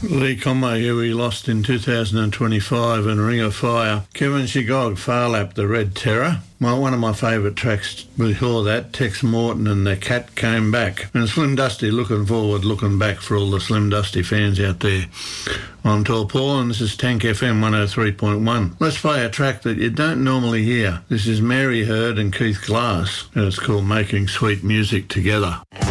Lee Conway, who we lost in 2025, and Ring of Fire. Kevin Shigog, Farlap, The Red Terror. One of my favourite tracks before that, Tex Morton and The Cat Came Back. And Slim Dusty, Looking Forward, Looking Back, for all the Slim Dusty fans out there. I'm Tall Paul and this is Tank FM 103.1. Let's play a track that you don't normally hear. This is Mary Hurd and Keith Glass, and it's called Making Sweet Music Together.